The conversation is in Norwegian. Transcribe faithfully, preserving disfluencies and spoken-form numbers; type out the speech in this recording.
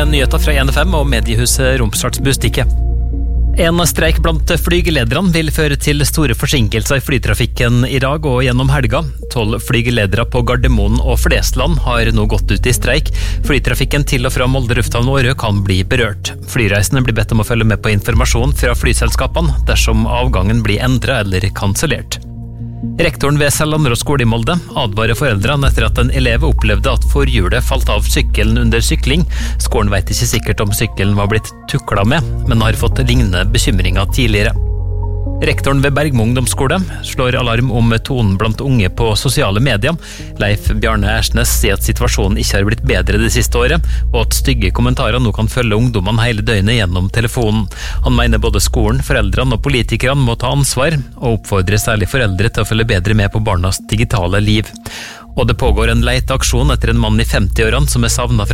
med nyheter fra N F M og mediehuset Romsdals Bustikke. En streik blant flygelederne vil føre til store forsinkelser i flytrafikken i dag og gjennom helga. Tolv flygeledere på Gardermoen og Flesland har nå gått ut i streik. Flytrafikken til og fra Molde lufthavn Årø kan bli berørt. Flyreisende blir bedt om å følge med på informasjon fra flyselskapene dersom avgangen blir endret eller kansellert. Rektoren ved Sellandrå skole i Molde advarer foreldrene etter at en elev opplevde at forhjulet falt av sykkelen under sykling. Skolen vet ikke sikkert om sykkelen var blitt tukla med, men har fått lignende bekymringer tidligere. Rektoren ved Bergmo ungdomsskole slår alarm om tonen blant unge på sosiale medier. Leif Bjarne Ersnes sier at situasjonen ikke har blitt bedre det siste året, og at stygge kommentarer nå kan følge ungdommene hele døgnet gjennom telefonen. Han mener både skolen, foreldrene og politikerne må ta ansvar, og oppfordrer særlig foreldre til å følge bedre med på barnas digitale liv. Og det pågår en leiteaksjon etter en mann i femti-årene som er savnet fra